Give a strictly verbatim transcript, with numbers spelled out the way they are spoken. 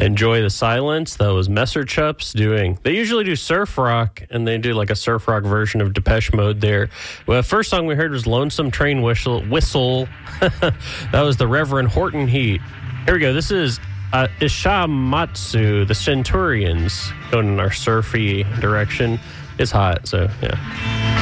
Enjoy the Silence. That was Messerchups doing. They usually do surf rock, and they do like a surf rock version of Depeche Mode there. Well, the first song we heard was Lonesome Train Whistle. Whistle. That was the Reverend Horton Heat. Here we go. This is uh, Ishamatsu, the Centurions, going in our surfy direction. It's hot, so yeah.